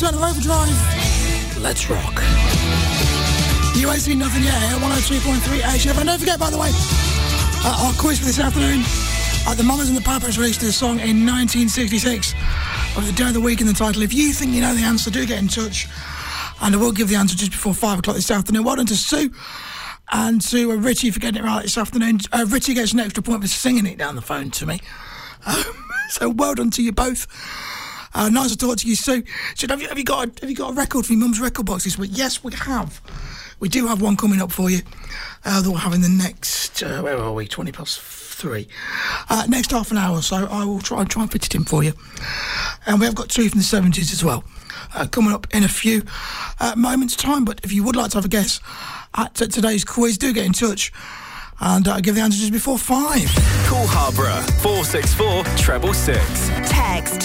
Turn of Overdrive. Let's rock. You ain't seen nothing yet here, 102.3 HF. And don't forget, by the way, our quiz for this afternoon. The Mamas and the Papas released this song in 1966. Of the day of the week in the title. If you think you know the answer, do get in touch. And I will give the answer just before 5 o'clock this afternoon. Well done to Sue and to Richie for getting it right this afternoon. Richie gets an extra point for singing it down the phone to me. So well done to you both. Nice to talk to you, Sue. So have you got a record for your mum's record box this week? Yes, we have. We do have one coming up for you. That we'll have in the next, where are we? 20 past 3. Next half an hour, so I will try and fit it in for you. And we have got 2 from the 70s as well. Coming up in a few moments' time. But if you would like to have a guess at today's quiz, do get in touch and give the answer just before 5. Call Harborough 464 666. Text